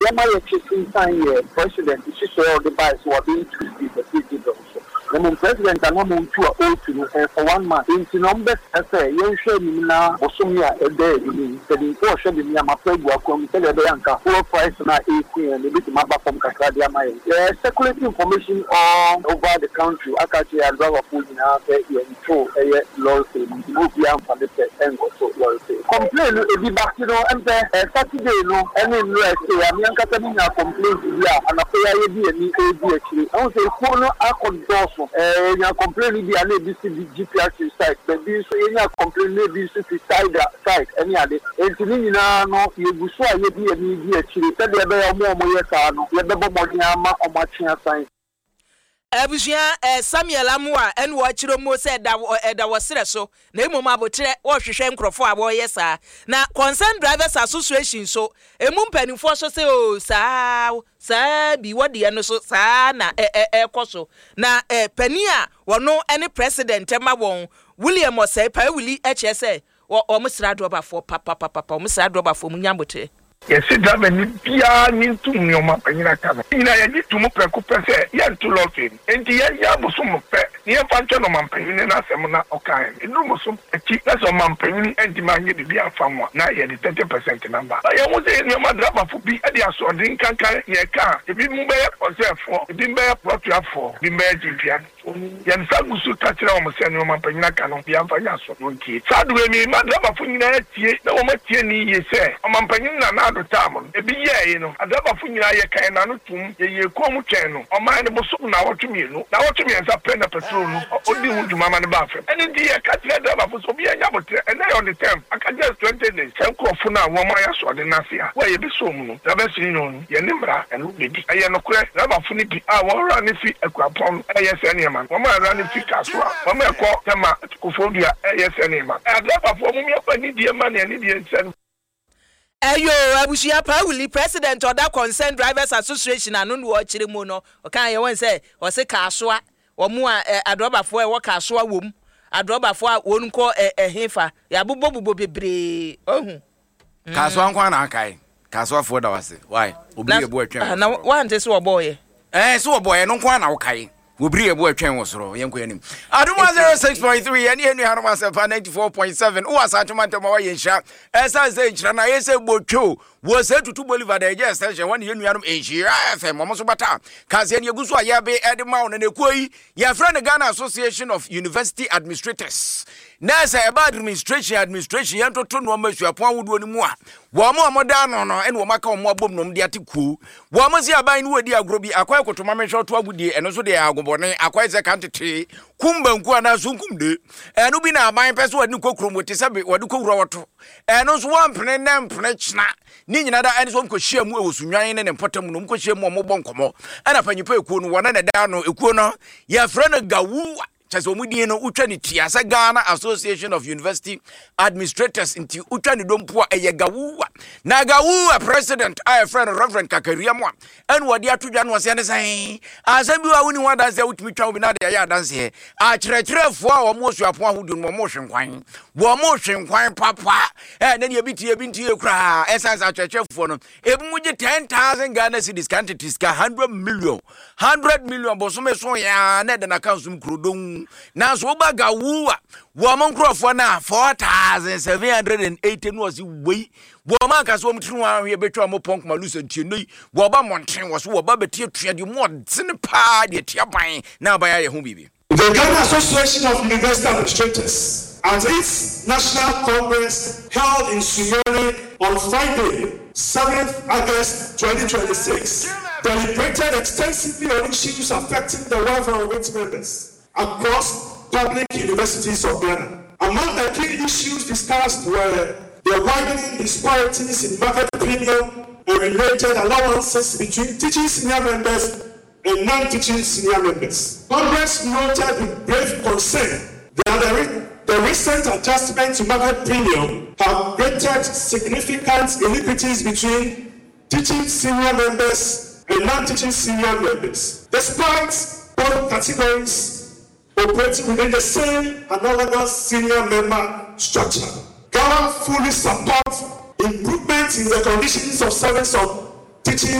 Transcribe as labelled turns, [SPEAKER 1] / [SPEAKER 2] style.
[SPEAKER 1] Yama Chicken Sign, President, she saw the bias who are being twisted the city also. The President and woman to a oath for 1 month. In numbers, I say, you show me now, or some year a day, the portion of Yama Peg will come to the Bianca, 4 price and 18 and a bit map from Cacadia. Circulating information all over the country. I can't hear a lot of food in our bed and throw a loyalty, move young for the end or so loyalty. Complain, if you back, and Saturday, no, any rest, I'm young Catalina complaint, and a player be a actually. I would say, Kono, I condorse. You complain the ABC GPS site, but this complain ABC site, any other. And to me, no, you saw you be a media actually. Said there are more Moyasano, you have Modiama or Machina sign.
[SPEAKER 2] Abusia Samuel Amua and Wachiromo said that was so. Nemo Mabotre or Shishem Crofo, yes, sir. Now, Concerned Drivers Association, so a moon for so say, oh, sir, be what the end so, sir, na coso. Now, Penia, or no any president, Emma won, William was say, Willie HSA, or Mr. Adroba for Papa, Mr. Adroba for Munyambote.
[SPEAKER 3] Yes, it doesn't be a mean to me on my penina. I need to move a couple say, yes, to love him. And the Yabusum pet, near function of my penina, Samana, or kind. It almost a cheap as on my penny and demanded to be a farmer, not yet the 30% number. I was saying your mother for be at the assault, drink can carry your car. If you move or therefore, if you bear what you have for, the magic yan. Yan Sagusu touch on senior my penina cannot be a finance of one kid. Sadly, me, my driver for you, no one you say, on my penina. A be ye, a double funia can anutum, ye come channel, or mind the bosom now to me, now to me as a pen of patrol, or do to Mamma Buffet. And indeed, I can't let them for be a yabote, and I on the 10th, I can just 20 days, 10 crofuna, 1 mile or the Nasia, where you be so moon, the best you know, Yanimra, and Ruby. I am no quest, never funny, I will run if you a crapon, ASN man, 1 mile running to Casua, 1 mile call Tama, Kufodia, ASN man. I never for me up an Indian money and Indian send.
[SPEAKER 2] Ayo abusia Pauli president of that Concerned Drivers Association anu no chirimono o kan ye won say o se kasoa o mu adrobafo e wo kasoa wom adrobafo a won ko hefa ya bobobo bebre ohun
[SPEAKER 4] kasoa nkwa na akai kasoa fo da wase why obi ebo atwa
[SPEAKER 2] na wan te so oboye
[SPEAKER 4] so oboye no nkwa na wokai Wobri ebo atwen wosoro yenko yanim Aduma 06.3 ene enu hanoma sefa 94.7 o asantomanta ma wayensha esa ze nchira na yese botwo wo se tutu Bolivar da je station wan yenu yanum enhira FM mo so bata kaze ene eguso ayabe edema on naekuyi ya friend Ghana Association of University Administrators Nasa eba administration yanto to no masuapon wodo ni mu a wo mo amoda no no ene wo maka wo abom no de ateku wo mo si aban ni wodi agrobi akwai kotoma menhwe to agudie eno so de agobone akwai ze kantete kumbanku ana sunkumde eno bi na aban pese wadi kokrom te sabe wadi kowura woto eno so wampene na mpene china ni nyina da ene so mko hia mu ewosunwan ne mpotam no mko hia mu mo bonkomo ana panyipa ekuo no wona na da no ekuo no ya frana gawu Chaso mudie no utwani tiasa Ghana Association of University Administrators inti utwani dompo eye gawuwa na gawuwa president I friend Reverend Kakariamwa en wadi atudwa no se ne san asabi wa woni wada se utumitwa obi na de ya danse a kyerɛkyerɛfo a wo mo suapo ahodu no mo hwenkwan wo mo hwenkwan papa na ne ebiti ekura esansa kyerɛkyerɛfo no ebu muje 10,000 Ghana cedis quantities ka 100 million bosome so ya na de na kansum krodon na so baga wuwa wo monkrofo na 4,780 no was we wo man ka so mtinu ahwe betwa mo ponk maluso ntienoi wo ba monten wo so wo ba betie tuade mo dzene pa de tiaban na ba ya ho bibi.
[SPEAKER 5] The Ghana Association of University Administrators at its National Congress held in Sunyani on Friday, 7th August 2026, deliberated extensively on issues affecting the welfare of its members across public universities of Ghana. Among the key issues discussed were the widening disparities in market premium and related allowances between teaching senior members and non-teaching senior members. Congress noted with grave concern that the recent adjustment to market premium have created significant inequities between teaching senior members and non-teaching senior members. Despite both categories operating within the same analogous senior member structure, Ghana fully supports improvements in the conditions of service of teaching